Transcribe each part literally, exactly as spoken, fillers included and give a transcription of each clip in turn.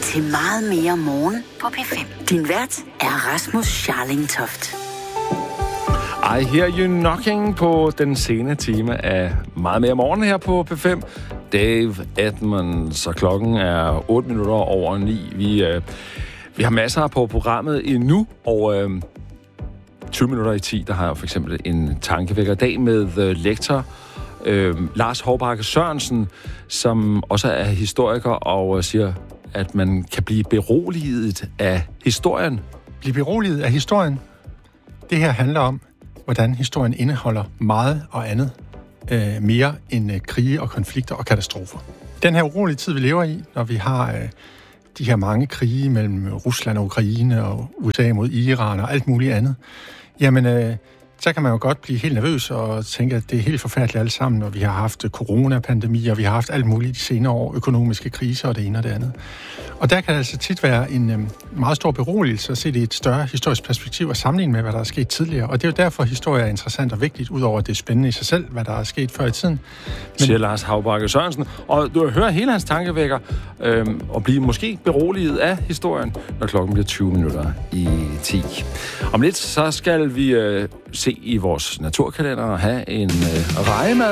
til Meget mere morgen på P fem. Din vært er Rasmus Scharling-Toft. I hear you knocking på den sene time af Meget mere morgen her på P fem. Dave Edmonds, og klokken er otte minutter over ni. Vi, øh, vi har masser på programmet endnu, og øh, tyve minutter i ti, der har jeg for eksempel en tankevækker dag med uh, lektor øh, Lars Hovbakke Sørensen, som også er historiker og uh, siger, at man kan blive beroliget af historien. Blive beroliget af historien? Det her handler om, hvordan historien indeholder meget og andet øh, mere end øh, krige og konflikter og katastrofer. Den her urolige tid, vi lever i, når vi har øh, de her mange krige mellem Rusland og Ukraine og U S A mod Iran og alt muligt andet, jamen, øh, så kan man jo godt blive helt nervøs og tænke, at det er helt forfærdeligt alle sammen, og vi har haft coronapandemi, og vi har haft alt muligt de senere år, økonomiske kriser og det ene og det andet. Og der kan det altså tit være en øhm, meget stor beroligelse at se det i et større historisk perspektiv og sammenligne med, hvad der er sket tidligere. Og det er jo derfor, at historie er interessant og vigtigt, udover at det er spændende i sig selv, hvad der er sket før i tiden. Men siger Lars Hovbakke Sørensen. Og du hører hele hans tankevækker øhm, og blive måske beroliget af historien, når klokken bliver tyve minutter i ti. Om lidt, så skal vi øh, se i vores naturkalender og have en øh, rejemad.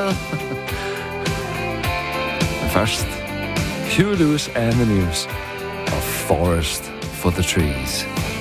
Men først, Huey Lewis and the News of Forest for the Trees.